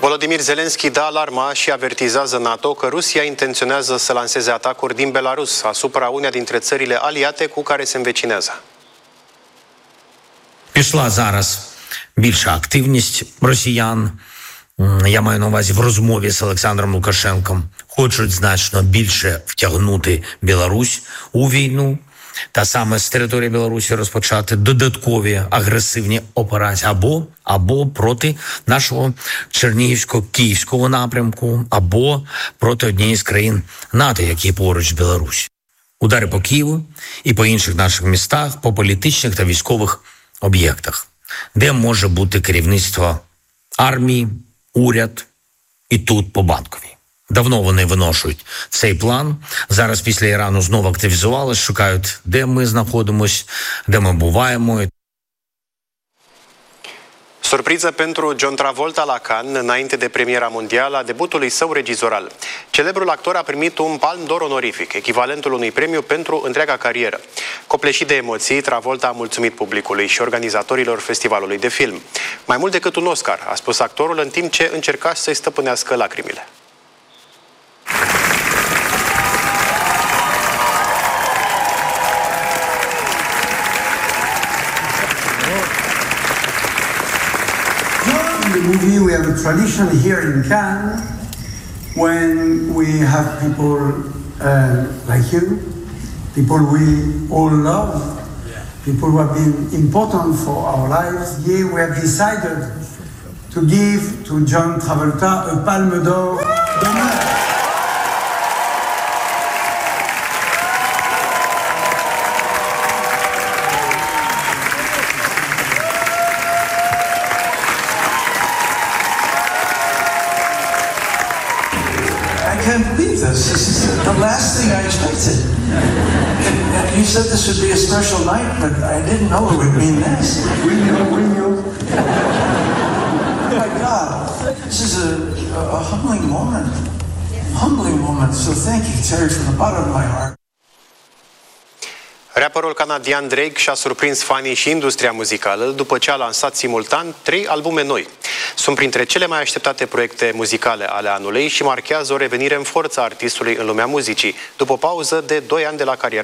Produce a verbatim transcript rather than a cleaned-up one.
Volodymyr Zelensky dă alarma și avertizează NATO că Rusia intenționează să lanseze atacuri din Belarus asupra uneia dintre țările aliate cu care se învecinează. Пішла зараз більша активність росіян. Я маю на увазі в розмові з Олександром Лукашенком. Хочуть значно більше втягнути Білорусь у війну. Та саме з території Білорусі розпочати додаткові агресивні операції або, або проти нашого Чернігівсько-Київського напрямку, або проти однієї з країн НАТО, які поруч з Білорусі. Удари по Києву і по інших наших містах, по політичних та військових об'єктах, де може бути керівництво армії, уряд і тут по Банковій. Давно вони виношують цей план. Зараз після Ірану знову активізувалися, шукають, де ми знаходимось, де ми буваємо. Surpriză pentru John Travolta la Cannes, înainte de premiera mondială a debutului său regizoral. Celebrul actor a primit un Palm d'Or onorific, echivalentul unui premiu pentru întreaga carieră. Copleșit de emoții, Travolta a mulțumit publicului și organizatorilor festivalului de film. Mai mult decât un Oscar, a spus actorul în timp ce încerca să-i stăpânească lacrimile. In the movie, we have a tradition here in Cannes when we have people uh, like you, people we all love, people who have been important for our lives. Here we have decided to give to John Travolta a Palme d'Or d'honneur. I can't believe this. This is the last thing I expected. And you said this would be a special night, but I didn't know it would mean this. We knew, we knew. Oh my God. This is a, a humbling moment. Humbling moment. So thank you, Terry, from the bottom of my heart. Rapperul canadian Drake și-a surprins fanii și industria muzicală după ce a lansat simultan trei albume noi. Sunt printre cele mai așteptate proiecte muzicale ale anului și marchează o revenire în forță a artistului în lumea muzicii, după o pauză de doi ani de la carieră.